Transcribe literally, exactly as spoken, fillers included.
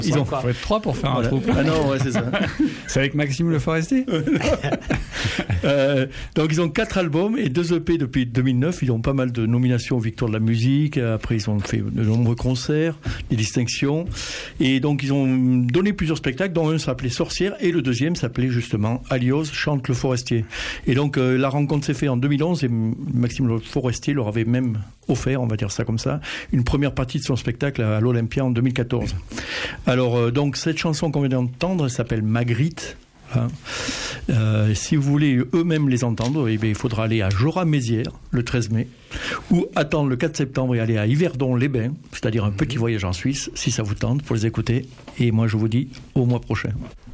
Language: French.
Ils ont faut être trois pour faire voilà. un trou. Ah non, ouais, c'est ça. C'est avec Maxime Le Forestier. euh, donc ils ont quatre albums et deux E P depuis deux mille neuf. Ils ont pas mal de nominations aux Victoires de la musique. Après ils ont fait de nombreux concerts, des distinctions. Et donc ils ont donné plusieurs spectacles, dont un s'appelait Sorcière et le deuxième s'appelait justement Alios chante le Forestier. Et donc euh, la rencontre s'est faite en deux mille onze et Maxime Le Forestier leur avait même offert, on va dire ça comme ça, une première partie de son spectacle à l'Olympia en deux mille quatorze. Alors euh, donc cette chanson qu'on vient d'entendre, elle s'appelle Magritte. Hein. Euh, si vous voulez eux-mêmes les entendre, eh bien, il faudra aller à Jorat-Mézières le treize mai ou attendre le quatre septembre et aller à Yverdon-les-Bains, c'est-à-dire un petit voyage en Suisse, si ça vous tente, pour les écouter. Et moi je vous dis au mois prochain.